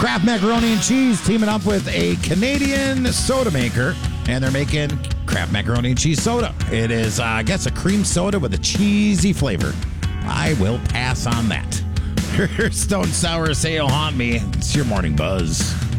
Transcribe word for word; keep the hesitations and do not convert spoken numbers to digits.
Kraft Macaroni and Cheese teaming up with a Canadian soda maker, and they're making Kraft Macaroni and Cheese soda. It is, uh, I guess, a cream soda with a cheesy flavor. I will pass on that. Stone Sour Say You'll Haunt Me. It's your morning buzz.